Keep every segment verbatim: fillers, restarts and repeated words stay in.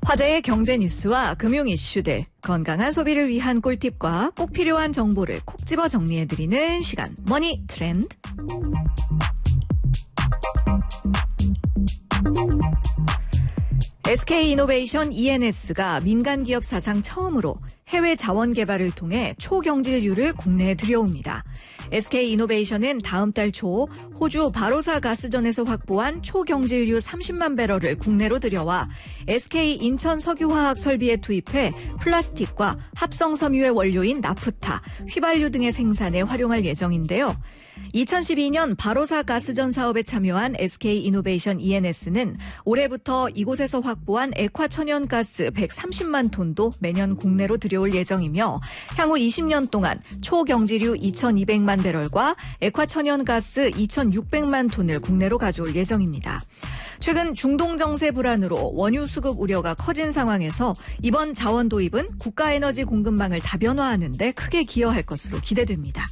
화제의 경제 뉴스와 금융 이슈들, 건강한 소비를 위한 꿀팁과 꼭 필요한 정보를 콕 집어 정리해드리는 시간, 머니 트렌드. 에스케이이노베이션 이엔에스가 민간기업 사상 처음으로 해외 자원 개발을 통해 초경질유를 국내에 들여옵니다. 에스케이이노베이션은 다음 달 초 호주 바로사 가스전에서 확보한 초경질유 삼십만 배럴을 국내로 들여와 에스케이 인천 석유화학 설비에 투입해 플라스틱과 합성섬유의 원료인 나프타, 휘발유 등의 생산에 활용할 예정인데요. 이천십이 년 바로사 가스전 사업에 참여한 에스케이이노베이션 이엔에스는 올해부터 이곳에서 확보한 액화천연가스 백삼십만 톤도 매년 국내로 들여올 예정이며 향후 이십 년 동안 초경질유 이천이백만 배럴과 액화천연가스 이천육백만 톤을 국내로 가져올 예정입니다. 최근 중동 정세 불안으로 원유 수급 우려가 커진 상황에서 이번 자원 도입은 국가에너지 공급망을 다변화하는 데 크게 기여할 것으로 기대됩니다.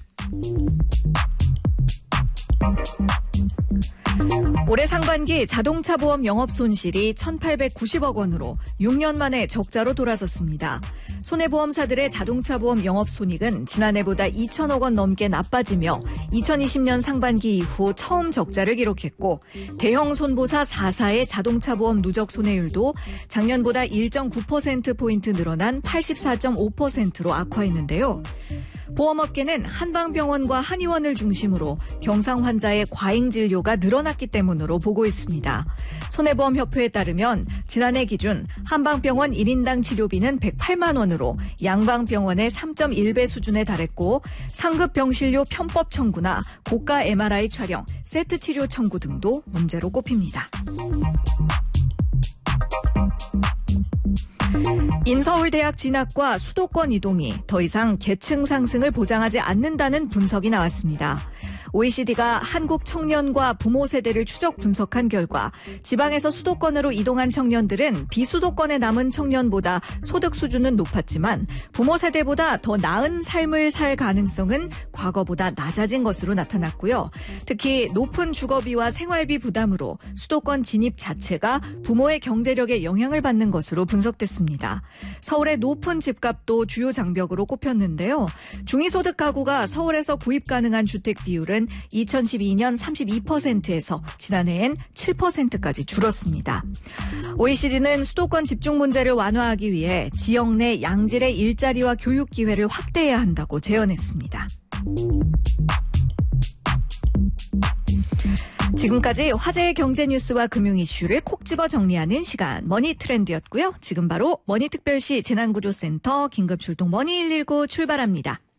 올해 상반기 자동차 보험 영업 손실이 천팔백구십억 원으로 육 년 만에 적자로 돌아섰습니다. 손해보험사들의 자동차 보험 영업 손익은 지난해보다 이천억 원 넘게 나빠지며 이천이십 년 상반기 이후 처음 적자를 기록했고 대형 손보사 사 사의 자동차 보험 누적 손해율도 작년보다 일 점 구 퍼센트포인트 늘어난 팔십사 점 오 퍼센트로 악화했는데요. 보험업계는 한방병원과 한의원을 중심으로 경상 환자의 과잉 진료가 늘어났기 때문으로 보고 있습니다. 손해보험협회에 따르면 지난해 기준 한방병원 일 인당 치료비는 백팔만 원으로 양방병원의 삼 점 일 배 수준에 달했고 상급 병실료 편법 청구나 고가 엠알아이 촬영, 세트 치료 청구 등도 문제로 꼽힙니다. 인서울대학 진학과 수도권 이동이 더 이상 계층 상승을 보장하지 않는다는 분석이 나왔습니다. 오이시디가 한국 청년과 부모 세대를 추적 분석한 결과 지방에서 수도권으로 이동한 청년들은 비수도권에 남은 청년보다 소득 수준은 높았지만 부모 세대보다 더 나은 삶을 살 가능성은 과거보다 낮아진 것으로 나타났고요. 특히 높은 주거비와 생활비 부담으로 수도권 진입 자체가 부모의 경제력에 영향을 받는 것으로 분석됐습니다. 서울의 높은 집값도 주요 장벽으로 꼽혔는데요. 중위소득 가구가 서울에서 구입 가능한 주택 비율은 이천십이 년 삼십이 퍼센트에서 지난해엔 칠 퍼센트까지 줄었습니다. 오이시디는 수도권 집중 문제를 완화하기 위해 지역 내 양질의 일자리와 교육 기회를 확대해야 한다고 제언했습니다. 지금까지 화제의 경제 뉴스와 금융 이슈를 콕 집어 정리하는 시간 머니 트렌드였고요. 지금 바로 머니특별시 재난구조센터 긴급출동 머니 일일구 출발합니다.